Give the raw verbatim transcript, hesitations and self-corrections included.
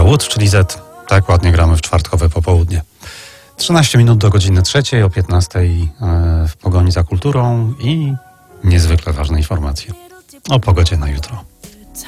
Wood, czyli Z. Tak ładnie gramy w czwartkowe popołudnie. trzynaście minut do godziny trzeciej, o piętnastej w pogoni za kulturą i niezwykle ważne informacje o pogodzie na jutro.